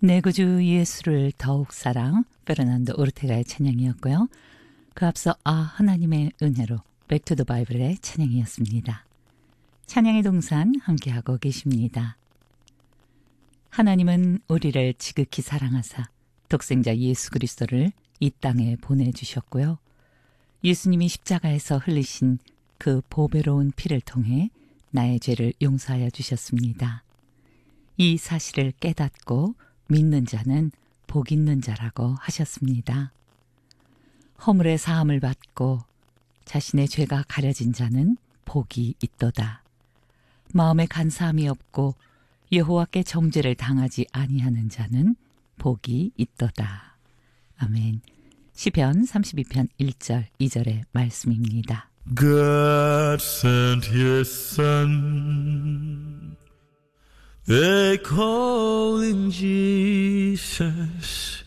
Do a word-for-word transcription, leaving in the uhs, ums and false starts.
내 구주 예수를 더욱 사랑, 페르난도 오르테가의 찬양이었고요. 그 앞서 아 하나님의 은혜로 백투 더 바이블의 찬양이었습니다. 찬양의 동산 함께하고 계십니다. 하나님은 우리를 지극히 사랑하사 독생자 예수 그리스도를 이 땅에 보내주셨고요. 예수님이 십자가에서 흘리신 그 보배로운 피를 통해 나의 죄를 용서하여 주셨습니다. 이 사실을 깨닫고 믿는 자는 복 있는 자라고 하셨습니다. 허물의 사함을 받고 자신의 죄가 가려진 자는 복이 있도다. 마음에 간사함이 없고 여호와께 정죄를 당하지 아니하는 자는 복이 있도다. 아멘. 시편 삼십이 편 일 절 이 절의 말씀입니다. God sent his son, they call him Jesus.